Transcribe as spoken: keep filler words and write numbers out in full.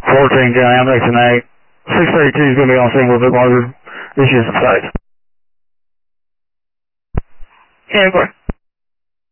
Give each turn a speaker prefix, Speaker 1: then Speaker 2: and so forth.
Speaker 1: fourteen County Ambulance tonight. six thirty-two is going to be on scene a little bit longer. This is the site.
Speaker 2: ten four.